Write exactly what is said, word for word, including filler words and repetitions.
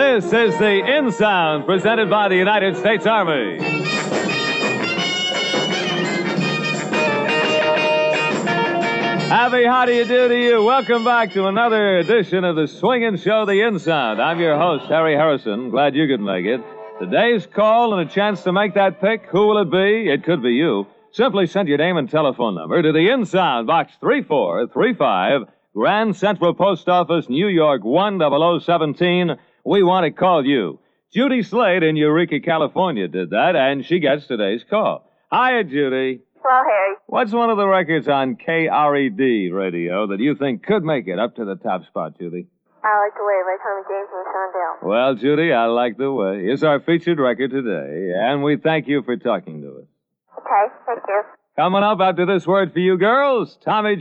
This is the In Sound, presented by the United States Army. Happy how do you do to you. Welcome back to another edition of the swinging show, The In Sound. I'm your host, Harry Harrison. Glad you could make it. Today's call and a chance to make that pick. Who will it be? It could be you. Simply send your name and telephone number to the In Sound, Box three four three five, Grand Central Post Office, New York one zero zero one seven. We want to call you. Judy Slade in Eureka, California did that, and she gets today's call. Hiya, Judy. Hello, Harry. What's one of the records on K R E D radio that you think could make it up to the top spot, Judy? I Like the Way by Tommy James and the Shondells. Well, Judy, I Like the Way is our featured record today, and we thank you for talking to us. Okay, thank you. Coming up after this word for you girls, Tommy